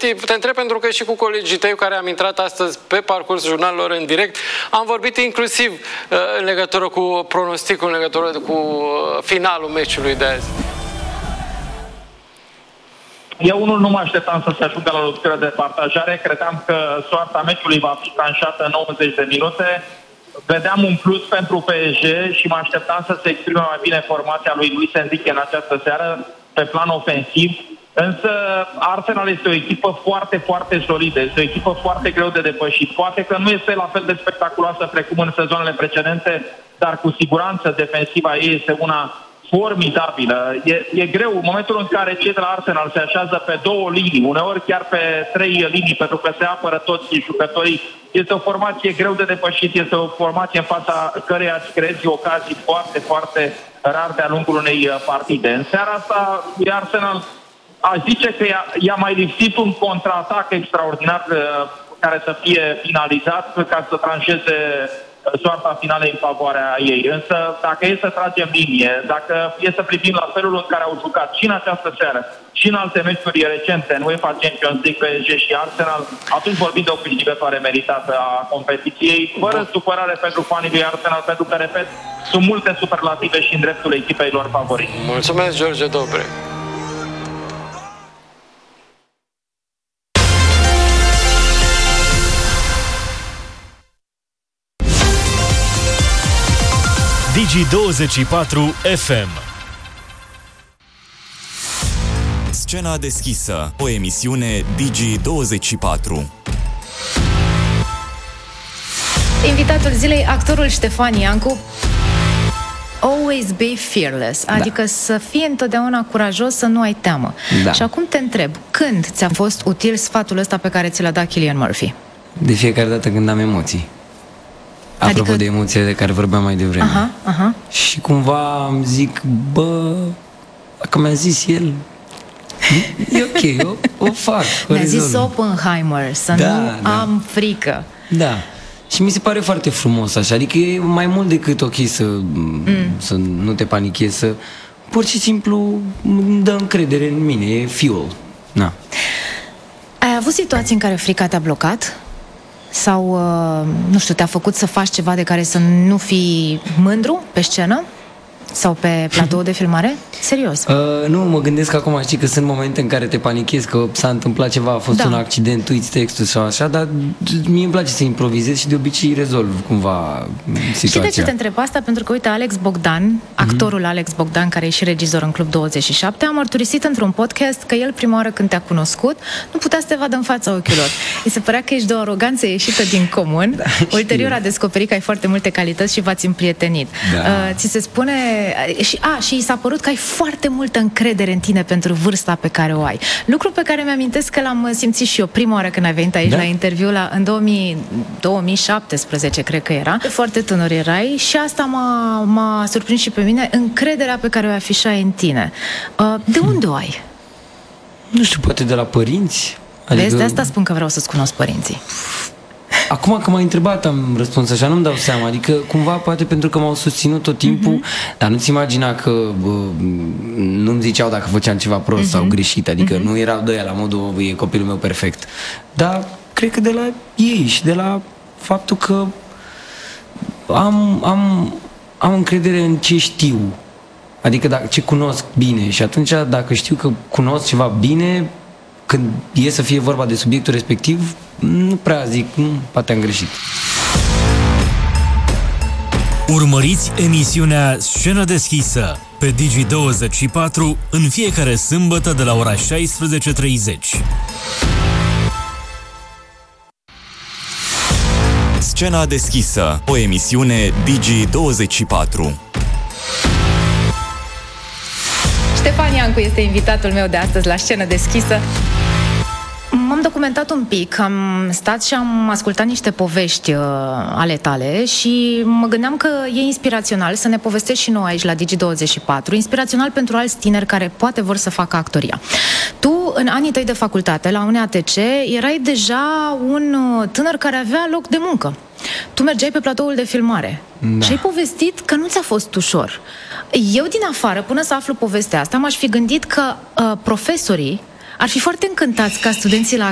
Santi, te întreb pentru că și cu colegii tăi care am intrat astăzi pe parcursul jurnalelor în direct, am vorbit inclusiv în legătură cu pronosticul, în legătură cu finalul meciului de azi. Eu unul nu mă așteptam să se ajungă la lovitură de partajare. Credeam că soarta meciului va fi tranșată în 90 de minute. Vedeam un plus pentru PSG și mă așteptam să se exprime mai bine formația lui Luis Enrique în această seară pe plan ofensiv. Însă Arsenal este o echipă foarte, foarte solidă, este o echipă foarte greu de depășit. Poate că nu este la fel de spectaculoasă precum în sezoanele precedente, dar cu siguranță defensiva ei este una formidabilă. E greu în momentul în care cei de la Arsenal se așează pe două linii, uneori chiar pe trei linii, pentru că se apără toți jucătorii. Este o formație greu de depășit, este o formație în fața căreia îți creezi ocazii foarte, foarte rar de-a lungul unei partide. În seara asta, Arsenal aș zice că i-a mai lipsit un contraatac extraordinar care să fie finalizat ca să tranșeze soarta finală în favoarea ei. Însă, dacă e să tragem linie, dacă e să privim la felul în care au jucat și în această seară și în alte meciuri recente, în UEFA Champions League, PSG și Arsenal, atunci vorbim de o câștigătoare meritată a competiției, fără supărare pentru fanii lui Arsenal, pentru că, repet, sunt multe superlative și în dreptul echipei lor favorite. Mulțumesc, George Dobre. Digi24 FM. Scena deschisă, o emisiune Digi24. Invitatul zilei, actorul Ștefan Iancu. Always be fearless, adică să fii întotdeauna curajos, să nu ai teamă. Da. Și acum te întreb, când ți-a fost util sfatul ăsta pe care ți l-a dat Cillian Murphy? De fiecare dată când am emoții. Apropo de emoțiile de care vorbeam mai devreme. Și cumva îmi zic, dacă mi-a zis el, e ok, eu o fac. Mi-a zis Oppenheimer să nu am frică. Da. Și mi se pare foarte frumos așa. Adică e mai mult decât ok să nu te panichezi, să pur și simplu îmi dă încredere în mine, e fuel. Na. Ai avut situații în care frica te-a blocat? Sau, nu știu, te-a făcut să faci ceva de care să nu fii mândru pe scenă? Sau pe platou de filmare? Serios? Nu, mă gândesc acum, știi că sunt momente în care te panichezi, că s-a întâmplat ceva, a fost un accident, uiți textul sau așa, dar mie îmi place să improvizez și de obicei rezolv cumva situația. Știi de ce te întreb asta? Pentru că, uite, Alex Bogdan, actorul Alex Bogdan, care e și regizor în Club 27, a mărturisit într-un podcast că el, prima oară când te-a cunoscut, nu putea să te vadă în fața ochilor. Îi se părea că ești de o aroganță ieșită din comun. Ulterior a descoperit că ai foarte multe calități și v-ați împrietenit. Ți se spune... Și i s-a părut că ai foarte multă încredere în tine pentru vârsta pe care o ai. Lucru pe care mi-amintesc că l-am simțit și eu prima oară când ai venit aici la interviu, în 2017, cred că era. Foarte tânăr erai și asta m-a surprins și pe mine, încrederea pe care o afișai în tine. De unde o ai? Nu știu, poate de la părinți? Vezi, de asta spun că vreau să-ți cunosc părinții. Acum că m-ai întrebat am răspuns așa, nu-mi dau seama. Adică cumva poate pentru că m-au susținut tot timpul, dar nu-ți imagina că nu-mi ziceau dacă făceam ceva prost sau greșit. Adică nu erau de aia la modul e copilul meu perfect. Dar cred că de la ei și de la faptul că am încredere în ce știu. Adică ce cunosc bine. Și atunci dacă știu că cunosc ceva bine, când e să fie vorba de subiectul respectiv, nu prea zic, poate am greșit. Urmăriți emisiunea Scenă deschisă pe Digi24 în fiecare sâmbătă de la ora 16:30. Scena deschisă, o emisiune Digi24. Ștefan Iancu este invitatul meu de astăzi la Scenă deschisă. M-am documentat un pic, am stat și am ascultat niște povești ale tale și mă gândeam că e inspirațional să ne povestești și noi aici la Digi24, inspirațional pentru alți tineri care poate vor să facă actoria. Tu, în anii tăi de facultate, la UNATC, erai deja un tânăr care avea loc de muncă. Tu mergeai pe platoul de filmare și ai povestit că nu ți-a fost ușor. Eu, din afară, până să aflu povestea asta, m-aș fi gândit că profesorii ar fi foarte încântați ca studenții la